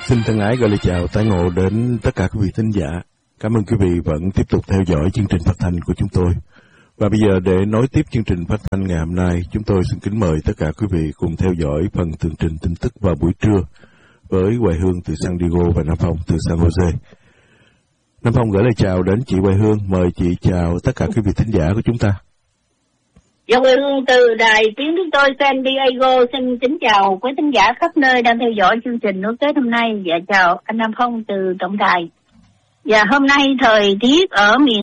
Xin thân ái gửi lời chào tái ngộ đến tất cả quý vị thính giả. Cảm ơn quý vị vẫn tiếp tục theo dõi chương trình phát thanh của chúng tôi. Và bây giờ để nối tiếp chương trình phát thanh ngày hôm nay, chúng tôi xin kính mời tất cả quý vị cùng theo dõi phần tường trình tin tức vào buổi trưa với Hoài Hương từ San Diego và Nam Phong từ San Jose. Nam Phong gửi lời chào đến chị Hoài Hương, mời chị chào tất cả quý vị thính giả của chúng ta. Dạ, Hoài Hương từ đài tiếng chúng tôi San Diego xin kính chào quý thính giả khắp nơi đang theo dõi chương trình nối kết hôm nay. Dạ chào anh Nam Phong từ tổng đài. Dạ hôm nay thời tiết ở miền